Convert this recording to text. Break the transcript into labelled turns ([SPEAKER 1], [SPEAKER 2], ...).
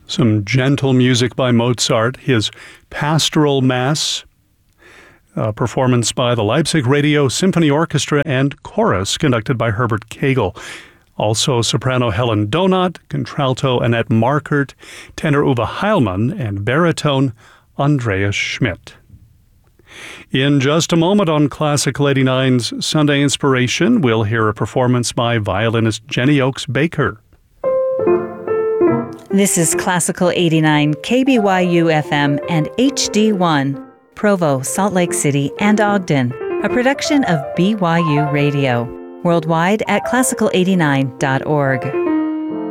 [SPEAKER 1] Some gentle music by Mozart, his Pastoral Mass, a performance by the Leipzig Radio Symphony Orchestra and chorus conducted by Herbert Kegel. Also soprano Helen Donat, contralto Annette Markert, tenor Uwe Heilmann, and baritone Andreas Schmidt. In just a moment on Classical 89's Sunday Inspiration, we'll hear a performance by violinist Jenny Oakes Baker.
[SPEAKER 2] This is Classical 89 KBYU FM and HD1, Provo, Salt Lake City, and Ogden, a production of BYU Radio. Worldwide at classical89.org.